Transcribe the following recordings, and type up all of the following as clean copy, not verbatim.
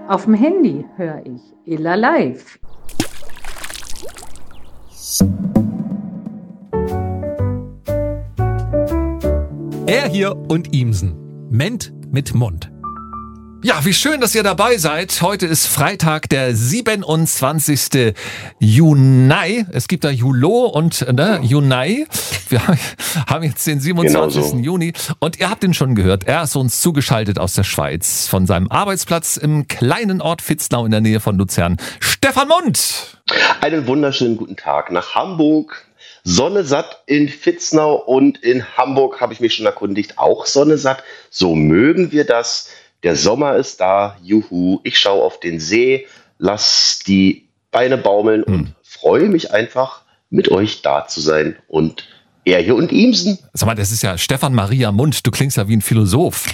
Auf dem Handy höre ich Illa Live. Er hier und Ihmsen. Ment mit Mund. Ja, wie schön, dass ihr dabei seid. Heute ist Freitag, der 27. Juni. Es gibt da Julo und Juni. Wir haben jetzt den 27. Genau so. Juni und ihr habt ihn schon gehört. Er ist uns zugeschaltet aus der Schweiz von seinem Arbeitsplatz im kleinen Ort Vitznau in der Nähe von Luzern. Stefan Mund! Einen wunderschönen guten Tag nach Hamburg. Sonne satt in Vitznau und in Hamburg habe ich mich schon erkundigt. Auch Sonne satt. So mögen wir das. Der Sommer ist da, juhu, ich schaue auf den See, lass die Beine baumeln und freue mich einfach, mit euch da zu sein. Und er hier und Ihmsen. Sag mal, das ist ja Stefan Maria Mund, du klingst ja wie ein Philosoph.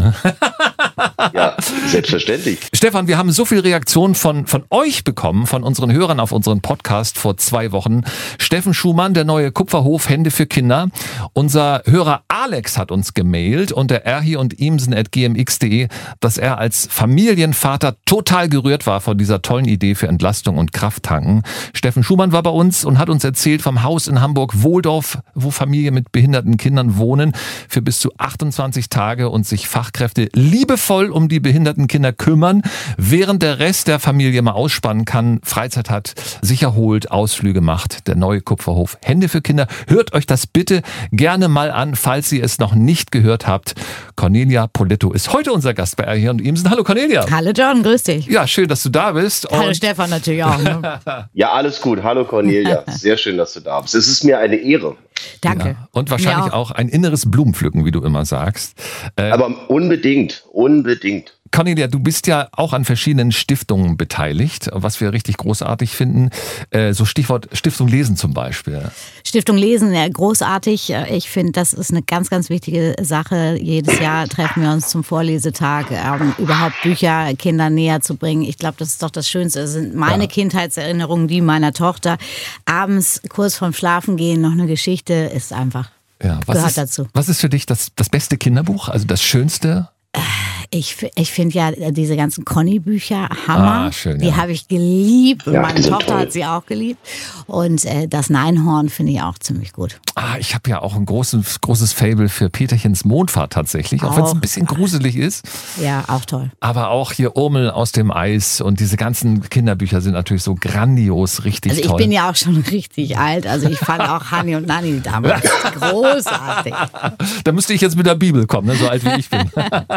Ja, selbstverständlich. Stefan, wir haben so viel Reaktion von euch bekommen, von unseren Hörern auf unseren Podcast vor 2 Wochen. Steffen Schumann, der neue Kupferhof Hände für Kinder. Unser Hörer Alex hat uns gemailt unter erhi-und-ihmsen@gmx.de, dass er als Familienvater total gerührt war von dieser tollen Idee für Entlastung und Krafttanken. Steffen Schumann war bei uns und hat uns erzählt vom Haus in Hamburg-Wohldorf, wo Familien mit behinderten Kindern wohnen, für bis zu 28 Tage und sich Fachkräfte liebevoll um die behinderten Kinder kümmern, während der Rest der Familie mal ausspannen kann, Freizeit hat, sich erholt, Ausflüge macht. Der neue Kupferhof Hände für Kinder. Hört euch das bitte gerne mal an, falls ihr es noch nicht gehört habt. Cornelia Poletto ist heute unser Gast bei Erhi und Ihmsen. Hallo Cornelia. Hallo John, grüß dich. Ja, schön, dass du da bist. Hallo Stefan natürlich auch. Ne? Ja, alles gut. Hallo Cornelia. Sehr schön, dass du da bist. Es ist mir eine Ehre. Danke. Ja, und wahrscheinlich auch ein inneres Blumenpflücken, wie du immer sagst. Aber unbedingt. Cornelia, du bist ja auch an verschiedenen Stiftungen beteiligt, was wir richtig großartig finden. So Stichwort Stiftung Lesen zum Beispiel. Stiftung Lesen, ja, großartig. Ich finde, das ist eine ganz, ganz wichtige Sache. Jedes Jahr treffen wir uns zum Vorlesetag, überhaupt Bücher Kindern näher zu bringen. Ich glaube, das ist doch das Schönste. Das sind meine Kindheitserinnerungen, die meiner Tochter. Abends kurz vorm Schlafengehen noch eine Geschichte ist einfach, gehört dazu. Was ist für dich das beste Kinderbuch, also das Schönste? Ich finde ja diese ganzen Conny-Bücher Hammer. Schön, die habe ich geliebt. Ja, Meine Tochter hat sie auch geliebt. Und das Neinhorn finde ich auch ziemlich gut. Ich habe ja auch ein großes Faible für Peterchens Mondfahrt tatsächlich, auch wenn es ein bisschen gruselig ist. Ja, auch toll. Aber auch hier Urmel aus dem Eis und diese ganzen Kinderbücher sind natürlich so grandios, richtig toll. Also ich bin ja auch schon richtig alt. Also ich fand auch Hanni und Nanni damals großartig. Da müsste ich jetzt mit der Bibel kommen, ne? So alt wie ich bin.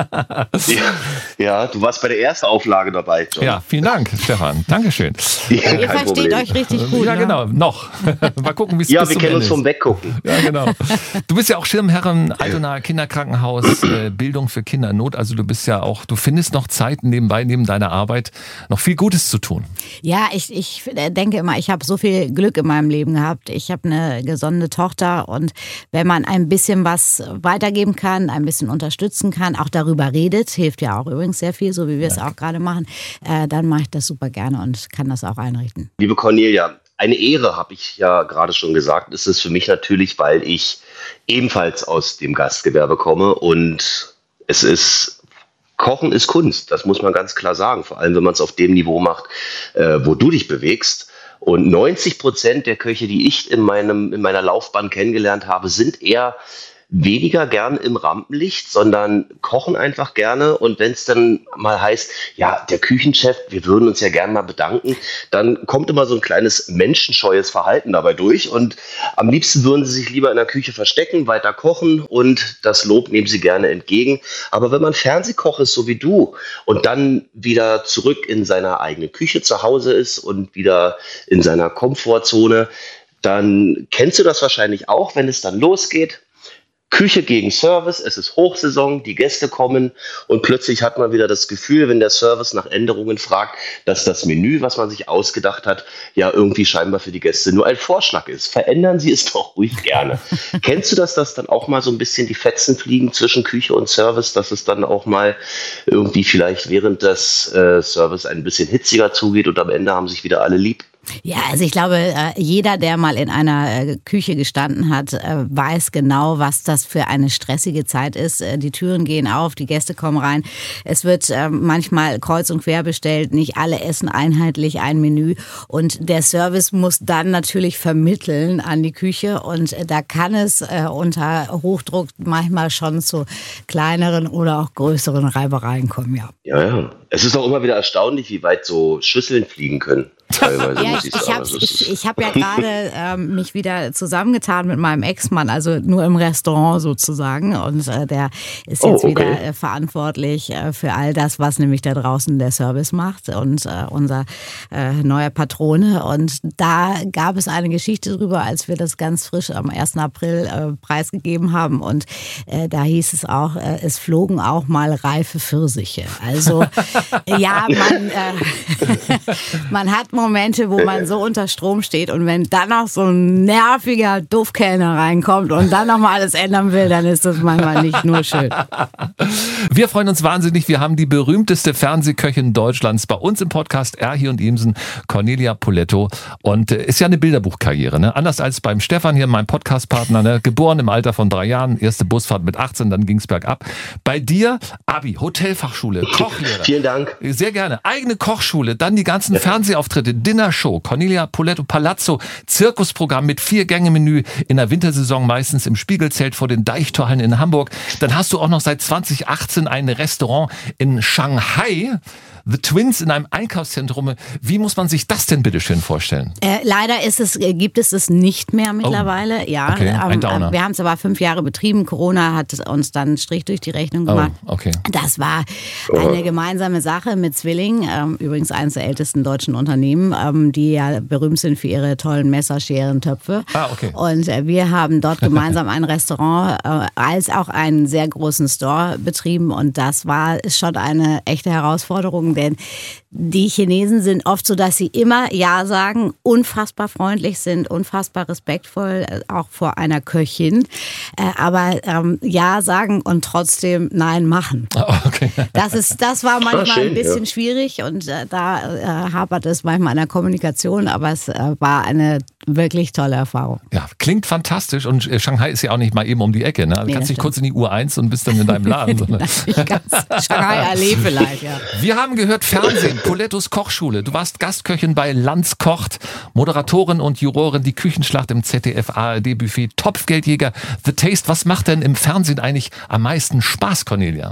Ja, du warst bei der ersten Auflage dabei, John. Ja, vielen Dank, Stefan. Dankeschön. Ja, Ihr versteht euch richtig gut. Ja, ne? genau. Noch. Mal gucken, wie es Ja, bis wir zum kennen Ende uns vom ist. Weggucken. Ja, genau. Du bist ja auch Schirmherrin Altona Kinderkrankenhaus, Bildung für Kinder in Not. Also du findest noch Zeit nebenbei, neben deiner Arbeit, noch viel Gutes zu tun. Ja, ich denke immer, ich habe so viel Glück in meinem Leben gehabt. Ich habe eine gesunde Tochter und wenn man ein bisschen was weitergeben kann, ein bisschen unterstützen kann, auch darüber redet, hilft ja auch übrigens sehr viel, so wie wir es auch gerade machen, dann mache ich das super gerne und kann das auch einrichten. Liebe Cornelia, eine Ehre, habe ich ja gerade schon gesagt. Es ist für mich natürlich, weil ich ebenfalls aus dem Gastgewerbe komme und Kochen ist Kunst, das muss man ganz klar sagen. Vor allem, wenn man es auf dem Niveau macht, wo du dich bewegst. Und 90% der Köche, die ich in meiner Laufbahn kennengelernt habe, sind eher weniger gern im Rampenlicht, sondern kochen einfach gerne. Und wenn es dann mal heißt, ja, der Küchenchef, wir würden uns ja gerne mal bedanken, dann kommt immer so ein kleines menschenscheues Verhalten dabei durch. Und am liebsten würden sie sich lieber in der Küche verstecken, weiter kochen und das Lob nehmen sie gerne entgegen. Aber wenn man Fernsehkoch ist, so wie du, und dann wieder zurück in seiner eigenen Küche zu Hause ist und wieder in seiner Komfortzone, dann kennst du das wahrscheinlich auch, wenn es dann losgeht. Küche gegen Service, es ist Hochsaison, die Gäste kommen und plötzlich hat man wieder das Gefühl, wenn der Service nach Änderungen fragt, dass das Menü, was man sich ausgedacht hat, ja irgendwie scheinbar für die Gäste nur ein Vorschlag ist. Verändern Sie es doch ruhig gerne. Kennst du das, dass dann auch mal so ein bisschen die Fetzen fliegen zwischen Küche und Service, dass es dann auch mal irgendwie vielleicht während des Service ein bisschen hitziger zugeht und am Ende haben sich wieder alle lieb? Ja, also ich glaube, jeder, der mal in einer Küche gestanden hat, weiß genau, was das für eine stressige Zeit ist. Die Türen gehen auf, die Gäste kommen rein. Es wird manchmal kreuz und quer bestellt, nicht alle essen einheitlich ein Menü. Und der Service muss dann natürlich vermitteln an die Küche. Und da kann es unter Hochdruck manchmal schon zu kleineren oder auch größeren Reibereien kommen, ja. Ja. Es ist auch immer wieder erstaunlich, wie weit so Schüsseln fliegen können. Teilweise, ja, ich habe ja gerade mich wieder zusammengetan mit meinem Ex-Mann, also nur im Restaurant sozusagen. Und der ist jetzt wieder verantwortlich für all das, was nämlich da draußen der Service macht und unser neuer Patrone. Und da gab es eine Geschichte drüber, als wir das ganz frisch am 1. April preisgegeben haben. Und da hieß es auch, es flogen auch mal reife Pfirsiche. Also ja, man hat Momente, wo man so unter Strom steht und wenn dann noch so ein nerviger Duffkellner reinkommt und dann noch mal alles ändern will, dann ist das manchmal nicht nur schön. Wir freuen uns wahnsinnig. Wir haben die berühmteste Fernsehköchin Deutschlands bei uns im Podcast Erhi und Imsen, Cornelia Poletto. Und ist ja eine Bilderbuchkarriere, ne? Anders als beim Stefan hier, meinem Podcastpartner, ne? Geboren im Alter von 3 Jahren, erste Busfahrt mit 18, dann ging's bergab. Bei dir Abi, Hotelfachschule, Kochlehrer. Vielen Dank. Sehr gerne. Eigene Kochschule, dann die ganzen Fernsehauftritte, Dinnershow, Cornelia Poletto Palazzo, Zirkusprogramm mit 4-Gänge-Menü in der Wintersaison meistens im Spiegelzelt vor den Deichtorhallen in Hamburg. Dann hast du auch noch seit 2018 ein Restaurant in Shanghai. The Twins in einem Einkaufszentrum. Wie muss man sich das denn bitte schön vorstellen? Leider gibt es nicht mehr mittlerweile. Oh, ja, okay, ein Downer. Wir haben es aber 5 Jahre betrieben. Corona hat uns dann einen Strich durch die Rechnung gemacht. Oh, okay. Das war eine gemeinsame Sache mit Zwilling, übrigens eines der ältesten deutschen Unternehmen, die ja berühmt sind für ihre tollen Messer, Scheren, Töpfe. Okay. Und wir haben dort gemeinsam ein Restaurant als auch einen sehr großen Store betrieben und das war schon eine echte Herausforderung, denn die Chinesen sind oft so, dass sie immer Ja sagen, unfassbar freundlich sind, unfassbar respektvoll, auch vor einer Köchin, aber Ja sagen und trotzdem Nein machen. Okay. Das war manchmal ein bisschen schwierig und da hapert es manchmal an der Kommunikation, aber es war eine wirklich tolle Erfahrung. Ja, klingt fantastisch und Shanghai ist ja auch nicht mal eben um die Ecke. Ne? Du kannst nicht kurz in die Uhr 1 und bist dann in deinem Laden. Nicht ganz Shanghai Allee vielleicht, ja. Wir haben gehört Fernsehen, Polettos Kochschule. Du warst Gastköchin bei Lanz kocht, Moderatorin und Jurorin, die Küchenschlacht im ZDF ARD-Buffet, Topfgeldjäger, The Taste. Was macht denn im Fernsehen eigentlich am meisten Spaß, Cornelia?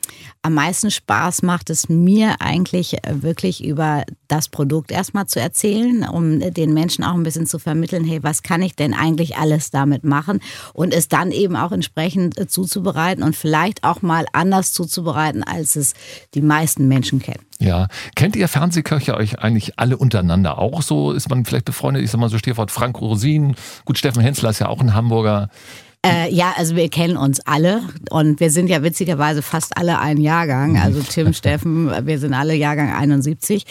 Am meisten Spaß macht es mir eigentlich wirklich über das Produkt erstmal zu erzählen, um den Menschen auch ein bisschen zu vermitteln, hey, was kann ich denn eigentlich alles damit machen und es dann eben auch entsprechend zuzubereiten und vielleicht auch mal anders zuzubereiten, als es die meisten Menschen kennen. Ja, kennt ihr Fernsehköche euch eigentlich alle untereinander auch so? Ist man vielleicht befreundet? Ich sag mal so Stichwort Frank Rosin. Gut, Steffen Hensler ist ja auch ein Hamburger. Ja, also wir kennen uns alle und wir sind ja witzigerweise fast alle ein Jahrgang, also Tim, Steffen, wir sind alle Jahrgang 71.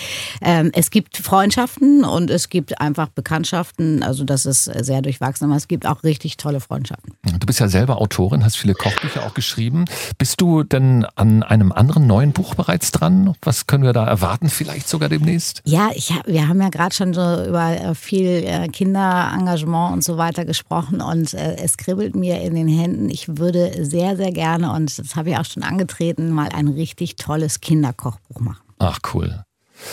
Es gibt Freundschaften und es gibt einfach Bekanntschaften, also das ist sehr durchwachsen, aber es gibt auch richtig tolle Freundschaften. Du bist ja selber Autorin, hast viele Kochbücher auch geschrieben. Bist du denn an einem anderen neuen Buch bereits dran? Was können wir da erwarten, vielleicht sogar demnächst? Ja, wir haben ja gerade schon so über viel Kinderengagement und so weiter gesprochen und es kribbelt mir in den Händen. Ich würde sehr, sehr gerne, und das habe ich auch schon angetreten, mal ein richtig tolles Kinderkochbuch machen. Ach, cool.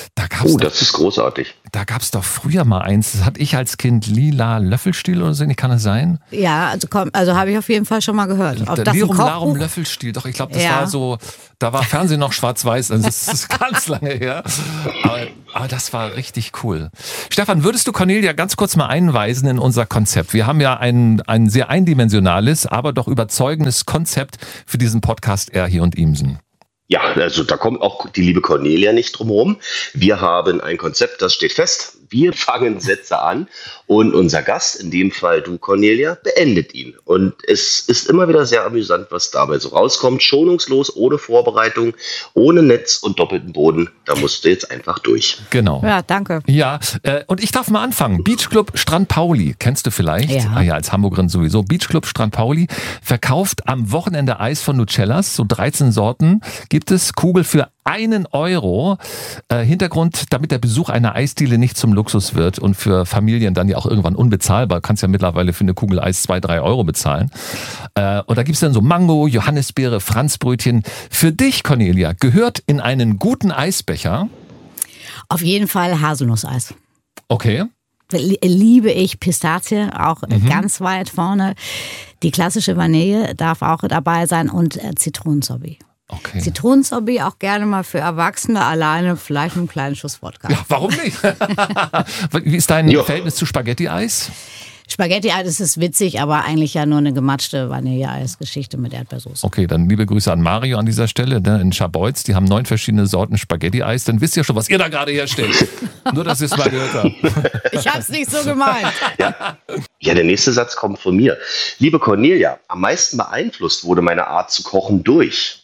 Das ist großartig. Da gab es doch früher mal eins, das hatte ich als Kind, Lila Löffelstiel oder so, kann das sein? Ja, also habe ich auf jeden Fall schon mal gehört. Der Lirum Larum Löffelstiel, doch ich glaube, das war so, da war Fernsehen noch schwarz-weiß, also das ist ganz lange her. Aber das war richtig cool. Stefan, würdest du Cornelia ganz kurz mal einweisen in unser Konzept? Wir haben ja ein sehr eindimensionales, aber doch überzeugendes Konzept für diesen Podcast Erhi und Imsen. Ja, also da kommt auch die liebe Cornelia nicht drum herum. Wir haben ein Konzept, das steht fest. Wir fangen Sätze an und unser Gast, in dem Fall du, Cornelia, beendet ihn. Und es ist immer wieder sehr amüsant, was dabei so rauskommt. Schonungslos, ohne Vorbereitung, ohne Netz und doppelten Boden. Da musst du jetzt einfach durch. Genau. Ja, danke. Ja, und ich darf mal anfangen. Beachclub Strand Pauli, kennst du vielleicht? Ja. Ja, als Hamburgerin sowieso. Beachclub Strand Pauli verkauft am Wochenende Eis von Nucellas, so 13 Sorten. Gibt es Kugel für 1 Euro. Hintergrund, damit der Besuch einer Eisdiele nicht zum Luxus wird und für Familien dann ja auch irgendwann unbezahlbar. Kannst ja mittlerweile für eine Kugel Eis 2-3 Euro bezahlen. Und da gibt's dann so Mango, Johannisbeere, Franzbrötchen. Für dich, Cornelia, gehört in einen guten Eisbecher? Auf jeden Fall Haselnusseis. Okay. Liebe ich Pistazie, auch ganz weit vorne. Die klassische Vanille darf auch dabei sein und Zitronensorbet. Okay. Zitronensorbet auch gerne mal für Erwachsene alleine, vielleicht einen kleinen Schuss Wodka. Ja, warum nicht? Wie ist dein Verhältnis zu Spaghetti-Eis? Spaghetti-Eis ist witzig, aber eigentlich ja nur eine gematschte Vanilleeis-Geschichte mit Erdbeersoße. Okay, dann liebe Grüße an Mario an dieser Stelle, ne, in Scharbeutz. Die haben 9 verschiedene Sorten Spaghetti-Eis. Dann wisst ihr schon, was ihr da gerade herstellt. Nur, dass ihr es mal gehört habt. Ich hab's nicht so gemeint. Ja, der nächste Satz kommt von mir. Liebe Cornelia, am meisten beeinflusst wurde meine Art zu kochen durch.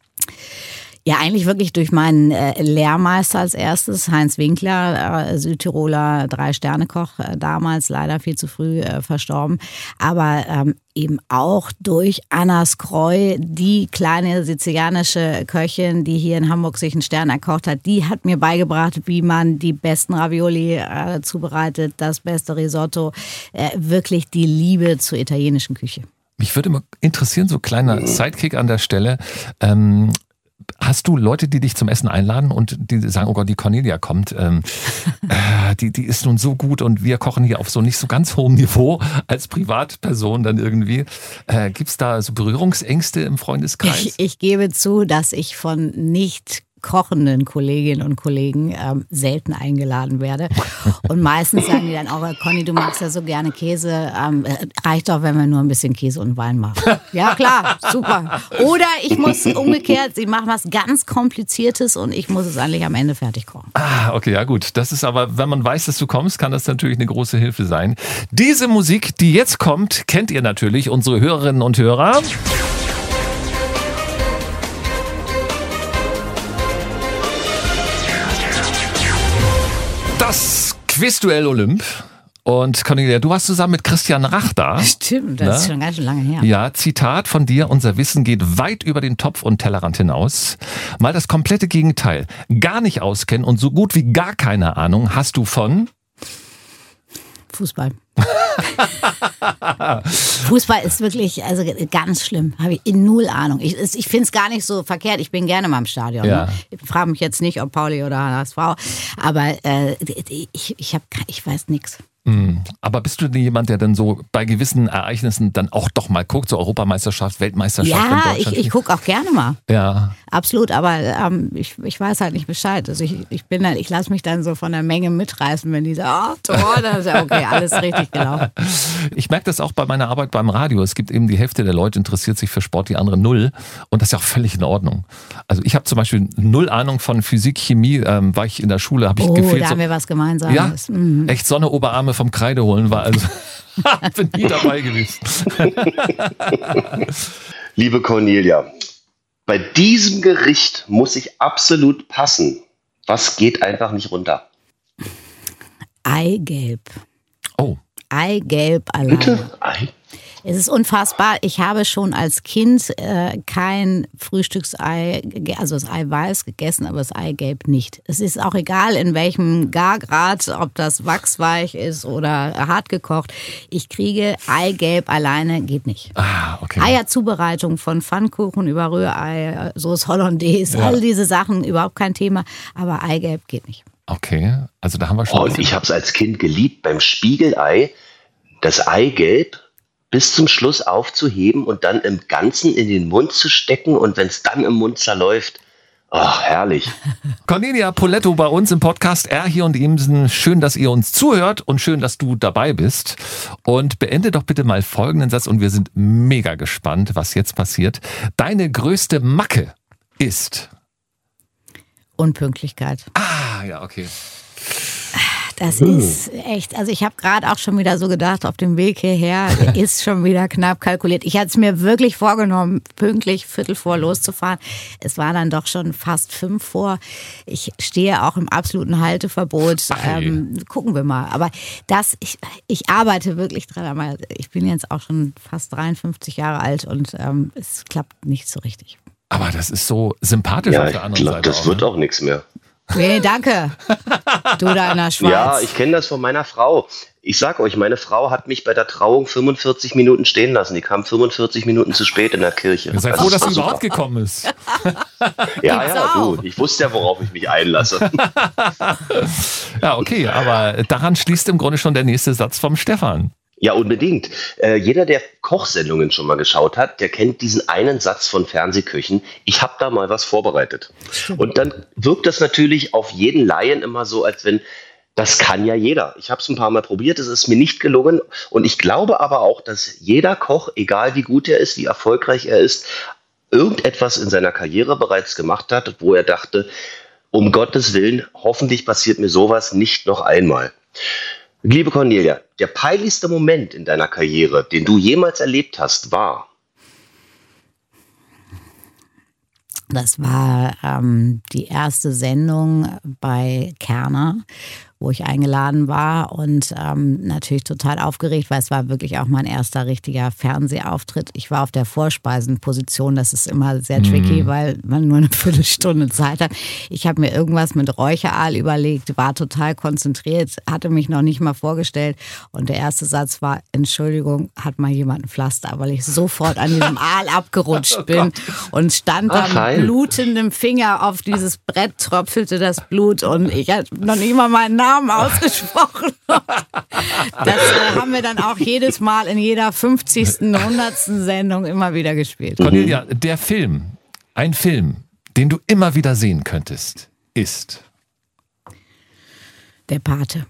Ja, eigentlich wirklich durch meinen Lehrmeister als erstes, Heinz Winkler, Südtiroler 3-Sterne-Koch, damals leider viel zu früh verstorben. Aber eben auch durch Anna Skreu, die kleine sizilianische Köchin, die hier in Hamburg sich einen Stern erkocht hat. Die hat mir beigebracht, wie man die besten Ravioli zubereitet, das beste Risotto, wirklich die Liebe zur italienischen Küche. Mich würde mal interessieren, so kleiner Sidekick an der Stelle, hast du Leute, die dich zum Essen einladen und die sagen, oh Gott, die Cornelia kommt, die ist nun so gut und wir kochen hier auf so nicht so ganz hohem Niveau als Privatperson dann irgendwie. Gibt's da so Berührungsängste im Freundeskreis? Ich gebe zu, dass ich von nicht kochenden Kolleginnen und Kollegen selten eingeladen werde. Und meistens sagen die dann auch, Conny, du magst ja so gerne Käse, reicht doch, wenn wir nur ein bisschen Käse und Wein machen. Ja klar, super. Oder ich muss umgekehrt, sie machen was ganz Kompliziertes und ich muss es eigentlich am Ende fertig kochen. Ah, okay, ja gut. Das ist aber, wenn man weiß, dass du kommst, kann das natürlich eine große Hilfe sein. Diese Musik, die jetzt kommt, kennt ihr natürlich, unsere Hörerinnen und Hörer. Das Quizduell Olymp. Und Cornelia, du warst zusammen mit Christian Rach da. Stimmt, das ist schon ganz schön lange her. Ja, Zitat von dir, unser Wissen geht weit über den Topf und Tellerrand hinaus. Mal das komplette Gegenteil. Gar nicht auskennen und so gut wie gar keine Ahnung hast du von... Fußball. Fußball ist wirklich also ganz schlimm. Habe ich null Ahnung. Ich finde es gar nicht so verkehrt. Ich bin gerne mal im Stadion. Ja. Ne? Ich frage mich jetzt nicht, ob Pauli oder HSV. Aber ich weiß nichts. Aber bist du denn jemand, der dann so bei gewissen Ereignissen dann auch doch mal guckt, so Europameisterschaft, Weltmeisterschaft in Ja, Deutschland? ich gucke auch gerne mal. Ja. Absolut, aber ich weiß halt nicht Bescheid. Also ich lasse mich dann so von der Menge mitreißen, wenn die sagen, Tor, dann ist ja okay, alles richtig gelaufen. Ich merke das auch bei meiner Arbeit beim Radio. Es gibt eben die Hälfte der Leute interessiert sich für Sport, die andere null. Und das ist ja auch völlig in Ordnung. Also ich habe zum Beispiel null Ahnung von Physik, Chemie. War ich in der Schule, habe ich gefehlt. Da haben wir was gemeinsam. Ja, echt Sonne, Oberarme vom Kreide holen war also... bin nie dabei gewesen. Liebe Cornelia, bei diesem Gericht muss ich absolut passen. Was geht einfach nicht runter? Eigelb. Oh. Eigelb alleine. Bitte? Ei? Es ist unfassbar. Ich habe schon als Kind kein Frühstücksei, also das Eiweiß gegessen, aber das Eigelb nicht. Es ist auch egal, in welchem Gargrad, ob das wachsweich ist oder hart gekocht. Ich kriege Eigelb alleine, geht nicht. Ah, okay. Eierzubereitung von Pfannkuchen über Rührei, Sauce Hollandaise, all diese Sachen, überhaupt kein Thema. Aber Eigelb geht nicht. Okay, also da haben wir schon... Und ich habe es als Kind geliebt, beim Spiegelei das Eigelb bis zum Schluss aufzuheben und dann im Ganzen in den Mund zu stecken und wenn es dann im Mund zerläuft, ach, herrlich. Cornelia Poletto bei uns im Podcast R hier und Emsen. Schön, dass ihr uns zuhört und schön, dass du dabei bist. Und beende doch bitte mal folgenden Satz und wir sind mega gespannt, was jetzt passiert. Deine größte Macke ist... Unpünktlichkeit. Ah, ja, okay. Das ist echt, also ich habe gerade auch schon wieder so gedacht, auf dem Weg hierher ist schon wieder knapp kalkuliert. Ich hatte es mir wirklich vorgenommen, pünktlich 4:45 loszufahren. Es war dann doch schon fast 5 vor. Ich stehe auch im absoluten Halteverbot. Gucken wir mal. Aber ich arbeite wirklich dran. Aber ich bin jetzt auch schon fast 53 Jahre alt und es klappt nicht so richtig. Aber das ist so sympathisch Ja, auf der anderen ich glaube, Seite. das wird auch nichts mehr. Nee, danke. Du da in der Schweiz. Ja, ich kenne das von meiner Frau. Ich sag euch, meine Frau hat mich bei der Trauung 45 Minuten stehen lassen. Die kam 45 Minuten zu spät in der Kirche. Sei froh, dass sie überhaupt gekommen ist. Ja, du. Ich wusste ja, worauf ich mich einlasse. Ja, okay, aber daran schließt im Grunde schon der nächste Satz vom Stefan. Ja, unbedingt. Jeder, der Kochsendungen schon mal geschaut hat, der kennt diesen einen Satz von Fernsehköchen. Ich habe da mal was vorbereitet. Und dann wirkt das natürlich auf jeden Laien immer so, als wenn, das kann ja jeder. Ich habe es ein paar Mal probiert, es ist mir nicht gelungen. Und ich glaube aber auch, dass jeder Koch, egal wie gut er ist, wie erfolgreich er ist, irgendetwas in seiner Karriere bereits gemacht hat, wo er dachte, um Gottes Willen, hoffentlich passiert mir sowas nicht noch einmal. Liebe Cornelia, der peinlichste Moment in deiner Karriere, den du jemals erlebt hast, war? Das war die erste Sendung bei Kerner, wo ich eingeladen war und natürlich total aufgeregt, weil es war wirklich auch mein erster richtiger Fernsehauftritt. Ich war auf der Vorspeisenposition, das ist immer sehr tricky, weil man nur eine Viertelstunde Zeit hat. Ich habe mir irgendwas mit Räucheraal überlegt, war total konzentriert, hatte mich noch nicht mal vorgestellt und der erste Satz war, Entschuldigung, hat mal jemand ein Pflaster, weil ich sofort an diesem Aal abgerutscht bin und stand da mit blutendem Finger auf dieses Brett, tröpfelte das Blut und ich hatte noch nicht mal meinen Namen ausgesprochen. Das haben wir dann auch jedes Mal in jeder 50., 100. Sendung immer wieder gespielt. Cornelia, der Film, ein Film, den du immer wieder sehen könntest, ist? Der Pate.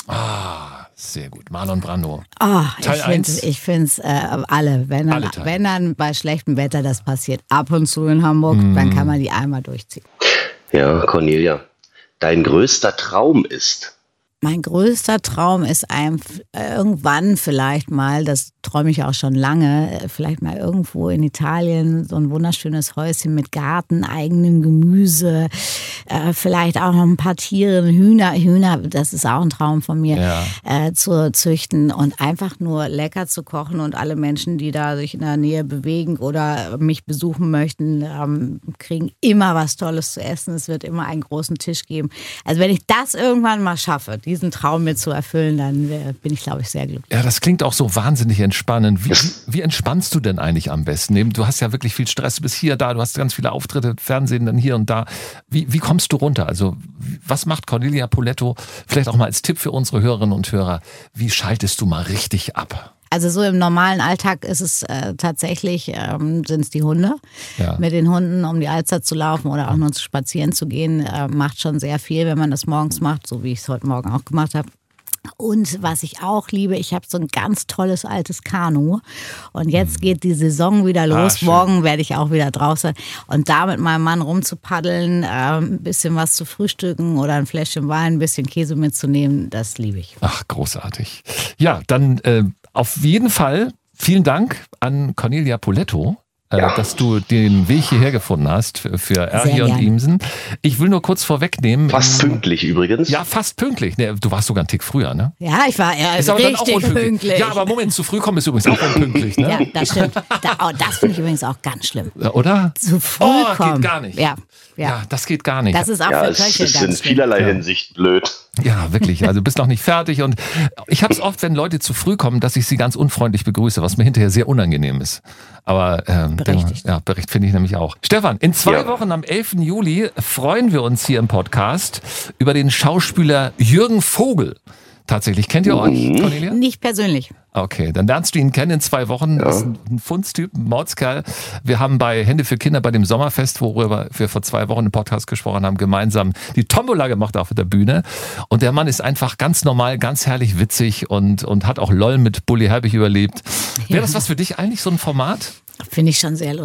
Ah, sehr gut. Marlon Brando. Oh, Teil 1? Ich finde es alle. Wenn dann bei schlechtem Wetter, das passiert ab und zu in Hamburg, dann kann man die einmal durchziehen. Ja, Cornelia, dein größter Traum ist? Mein größter Traum ist irgendwann vielleicht mal, das träume ich auch schon lange, vielleicht mal irgendwo in Italien so ein wunderschönes Häuschen mit Garten, eigenem Gemüse, vielleicht auch noch ein paar Tiere, Hühner, das ist auch ein Traum von mir, zu züchten und einfach nur lecker zu kochen und alle Menschen, die da sich in der Nähe bewegen oder mich besuchen möchten, kriegen immer was Tolles zu essen. Es wird immer einen großen Tisch geben. Also wenn ich das irgendwann mal schaffe, diesen Traum mir zu erfüllen, dann bin ich, glaube ich, sehr glücklich. Ja, das klingt auch so wahnsinnig entspannend. Wie entspannst du denn eigentlich am besten? Du hast ja wirklich viel Stress, du bist hier, da, du hast ganz viele Auftritte, Fernsehen, dann hier und da. Wie kommst du runter? Also was macht Cornelia Poletto? Vielleicht auch mal als Tipp für unsere Hörerinnen und Hörer. Wie schaltest du mal richtig ab? Also so im normalen Alltag ist es tatsächlich, sind es die Hunde. Ja. Mit den Hunden um die Alster zu laufen oder auch nur zu spazieren zu gehen, macht schon sehr viel, wenn man das morgens macht, so wie ich es heute Morgen auch gemacht habe. Und was ich auch liebe, ich habe so ein ganz tolles altes Kanu und jetzt geht die Saison wieder los. Morgen werde ich auch wieder draußen und da mit meinem Mann rumzupaddeln, ein bisschen was zu frühstücken oder ein Fläschchen Wein, ein bisschen Käse mitzunehmen, das liebe ich. Ach, großartig. Ja, dann auf jeden Fall vielen Dank an Cornelia Poletto. Dass du den Weg hierher gefunden hast für Erhi und Imsen. Ich will nur kurz vorwegnehmen. Fast pünktlich übrigens. Ja, fast pünktlich. Nee, du warst sogar einen Tick früher, ne? Ja, ich war richtig pünktlich. Ja, aber Moment, zu früh kommen ist übrigens auch unpünktlich, ne? Ja, das stimmt. Das finde ich übrigens auch ganz schlimm. Oder? Zu früh kommen. Geht gar nicht. Ja, das geht gar nicht. Das ist auch für Köche ganz schlimm. Es ist in vielerlei Hinsicht blöd. Ja, wirklich. Also bist noch nicht fertig. Und ich habe es oft, wenn Leute zu früh kommen, dass ich sie ganz unfreundlich begrüße, was mir hinterher sehr unangenehm ist. Aber Bericht finde ich nämlich auch. Stefan, in 2 Wochen am 11. Juli freuen wir uns hier im Podcast über den Schauspieler Jürgen Vogel. Tatsächlich. Kennt ihr euch, Cornelia? Nicht persönlich. Okay, dann lernst du ihn kennen in 2 Wochen. Das ist ein Fundstyp, ein Mordskerl. Wir haben bei Hände für Kinder bei dem Sommerfest, worüber wir vor 2 Wochen im Podcast gesprochen haben, gemeinsam die Tombola gemacht auf der Bühne. Und der Mann ist einfach ganz normal, ganz herrlich witzig und hat auch LOL mit Bully Herbig überlebt. Wäre das was für dich eigentlich, so ein Format? Finde ich schon sehr lustig.